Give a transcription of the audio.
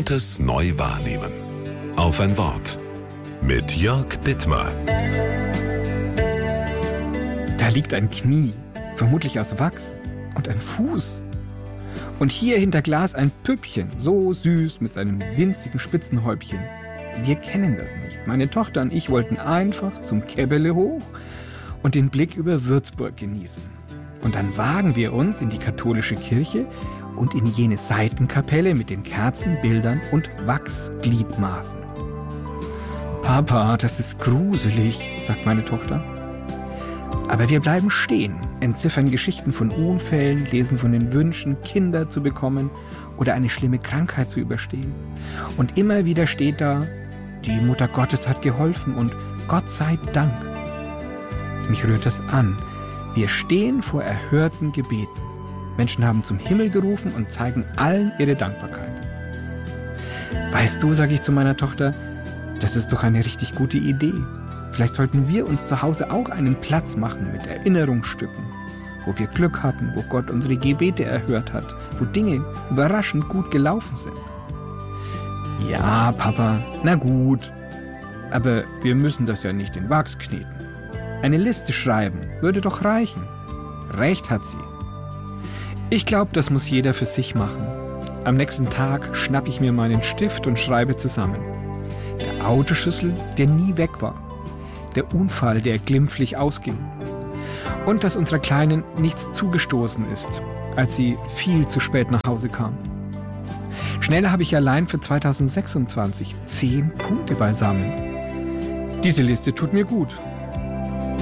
Gutes neu wahrnehmen. Auf ein Wort. Mit Jörg Dittmar. Da liegt ein Knie, vermutlich aus Wachs, und ein Fuß. Und hier hinter Glas ein Püppchen, so süß mit seinem winzigen Spitzenhäubchen. Wir kennen das nicht. Meine Tochter und ich wollten einfach zum Käbbele hoch und den Blick über Würzburg genießen. Und dann wagen wir uns in die katholische Kirche und in jene Seitenkapelle mit den Kerzen, Bildern und Wachsgliedmaßen. Papa, das ist gruselig, sagt meine Tochter. Aber wir bleiben stehen, entziffern Geschichten von Unfällen, lesen von den Wünschen, Kinder zu bekommen oder eine schlimme Krankheit zu überstehen. Und immer wieder steht da, die Mutter Gottes hat geholfen und Gott sei Dank. Mich rührt es an. Wir stehen vor erhörten Gebeten. Menschen haben zum Himmel gerufen und zeigen allen ihre Dankbarkeit. Weißt du, sage ich zu meiner Tochter, das ist doch eine richtig gute Idee. Vielleicht sollten wir uns zu Hause auch einen Platz machen mit Erinnerungsstücken, wo wir Glück hatten, wo Gott unsere Gebete erhört hat, wo Dinge überraschend gut gelaufen sind. Ja, Papa, na gut. Aber wir müssen das ja nicht in Wachs kneten. Eine Liste schreiben würde doch reichen. Recht hat sie. Ich glaube, das muss jeder für sich machen. Am nächsten Tag schnapp ich mir meinen Stift und schreibe zusammen. Der Autoschlüssel, der nie weg war. Der Unfall, der glimpflich ausging. Und dass unserer Kleinen nichts zugestoßen ist, als sie viel zu spät nach Hause kam. Schnell habe ich allein für 2026 10 Punkte beisammen. Diese Liste tut mir gut.